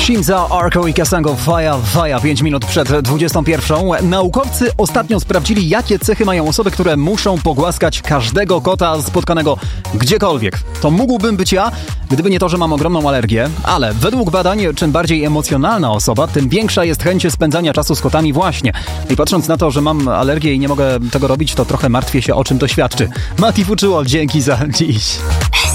Shimza, Arco i Kasango, Faja, 5 minut przed 21. Naukowcy ostatnio sprawdzili, jakie cechy mają osoby, które muszą pogłaskać każdego kota spotkanego gdziekolwiek. To mógłbym być ja, gdyby nie to, że mam ogromną alergię, ale według badań, czym bardziej emocjonalna osoba, tym większa jest chęć spędzania czasu z kotami właśnie. I patrząc na to, że mam alergię i nie mogę tego robić, to trochę martwię się, o czym to świadczy. Mati Fuczyło, dzięki za dziś.